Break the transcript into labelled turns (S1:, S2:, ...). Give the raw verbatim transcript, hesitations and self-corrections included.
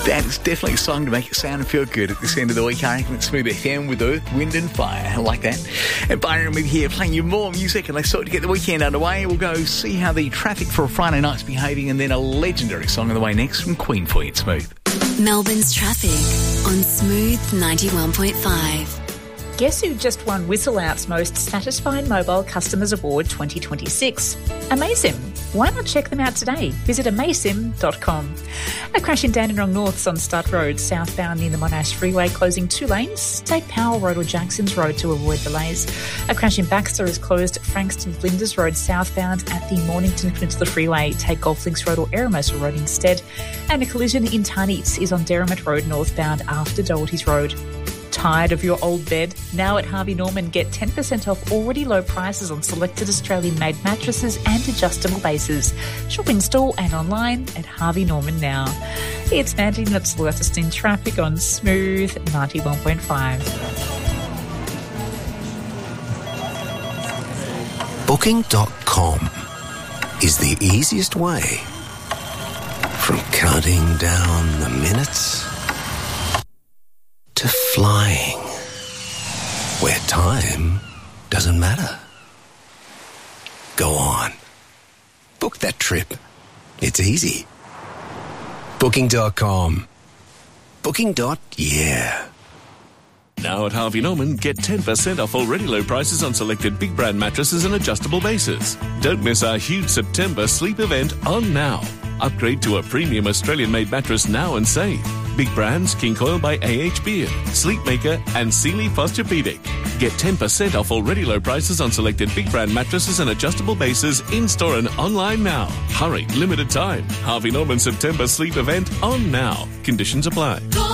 S1: That is definitely a song to make it sound and feel good at this end of the week. I reckon it's Smooth F M with Earth, Wind and Fire. I like that. And Byron with here playing you more music, and let's sort of get the weekend underway. We'll go see how the traffic for a Friday night's behaving, and then a legendary song on the way next from Queen for you at Smooth.
S2: Melbourne's traffic on Smooth ninety-one point five.
S3: Guess who just won Whistle Out's Most Satisfied Mobile Customers Award twenty twenty-six? Amasim. Why not check them out today? Visit amasim dot com. A crash in Dandenong North's on Stud Road, southbound near the Monash Freeway, closing two lanes. Take Powell Road or Jackson's Road to avoid delays. A crash in Baxter is closed at Frankston Flinders Road, southbound at the Mornington Peninsula Freeway. Take Golf Links Road or Eramosa Road instead. And a collision in Tarneets is on Derrimut Road, northbound after Doherty's Road. Tired of your old bed? Now at Harvey Norman, get ten percent off already low prices on selected Australian-made mattresses and adjustable bases. Shop in store and online at Harvey Norman now. It's Mandy, that's latest in traffic on Smooth ninety-one point five.
S4: Booking dot com is the easiest way from counting down the minutes to flying, where time doesn't matter. Go on. Book that trip. It's easy. Booking dot com. Booking. Yeah.
S5: Now at Harvey Norman, get ten percent off already low prices on selected big brand mattresses and adjustable bases. Don't miss our huge September sleep event on now. Upgrade to a premium Australian-made mattress now and save. Big brands, King Coil by A H Beard, Sleepmaker and Sealy Posturepedic. Get ten percent off already low prices on selected big brand mattresses and adjustable bases in-store and online now. Hurry, limited time. Harvey Norman September sleep event on now. Conditions apply.